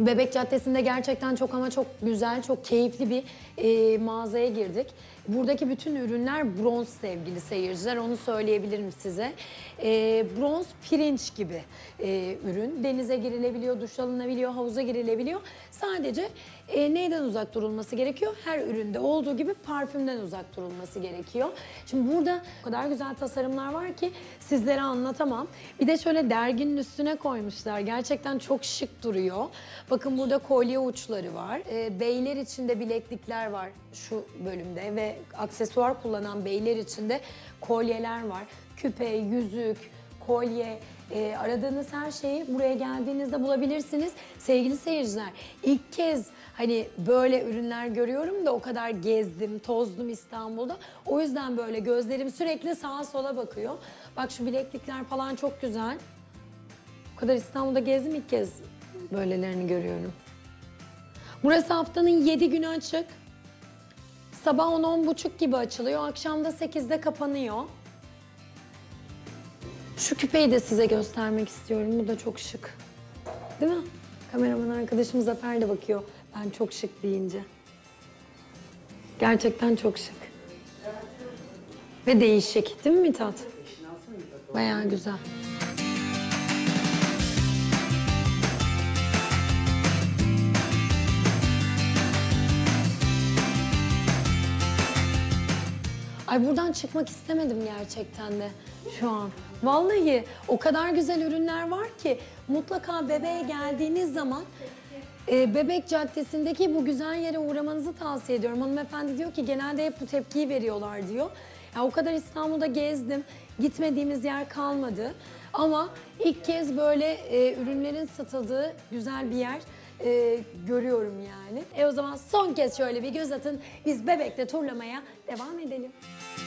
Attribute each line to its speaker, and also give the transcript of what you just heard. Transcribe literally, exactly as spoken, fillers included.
Speaker 1: Bebek Caddesi'nde gerçekten çok ama çok güzel, çok keyifli bir e, mağazaya girdik. Buradaki bütün ürünler bronz sevgili seyirciler, onu söyleyebilirim size. E, bronz pirinç gibi e, ürün. Denize girilebiliyor, duş alınabiliyor, havuza girilebiliyor. Sadece e, neyden uzak durulması gerekiyor? Her üründe olduğu gibi parfümden uzak durulması gerekiyor. Şimdi burada o kadar güzel tasarımlar var ki sizlere anlatamam. Bir de şöyle derginin üstüne koymuşlar. Gerçekten çok şık duruyor. Bakın burada kolye uçları var. E, beyler için de bileklikler var şu bölümde ve aksesuar kullanan beyler için de kolyeler var. Küpe, yüzük, kolye, e, aradığınız her şeyi buraya geldiğinizde bulabilirsiniz. Sevgili seyirciler, ilk kez hani böyle ürünler görüyorum da o kadar gezdim, tozdum İstanbul'da. O yüzden böyle gözlerim sürekli sağa sola bakıyor. Bak şu bileklikler falan çok güzel. O kadar İstanbul'da gezdim, ilk kez böylelerini görüyorum. Burası haftanın yedi günü açık. Sabah on on buçuk gibi açılıyor, akşam da sekizde kapanıyor. Şu küpeyi de size göstermek istiyorum. Bu da çok şık. Değil mi? Kameraman arkadaşım Zafer de bakıyor. Ben çok şık deyince. Gerçekten çok şık. Ve değişik. Değil mi Mithat? Bayağı güzel. Ay buradan çıkmak istemedim gerçekten de şu an. Vallahi o kadar güzel ürünler var ki mutlaka Bebek'e geldiğiniz zaman e, Bebek Caddesi'ndeki bu güzel yere uğramanızı tavsiye ediyorum. Hanımefendi diyor ki genelde hep bu tepkiyi veriyorlar diyor. Ya o kadar İstanbul'da gezdim, gitmediğimiz yer kalmadı. Ama ilk kez böyle e, ürünlerin satıldığı güzel bir yer e, görüyorum yani. E o zaman son kez şöyle bir göz atın, biz Bebek'te turlamaya devam edelim.